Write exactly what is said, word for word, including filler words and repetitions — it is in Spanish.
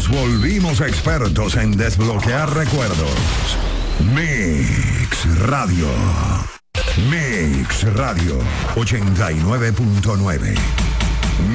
Nos volvimos expertos en desbloquear recuerdos. Mix Radio. Mix Radio ochenta y nueve punto nueve.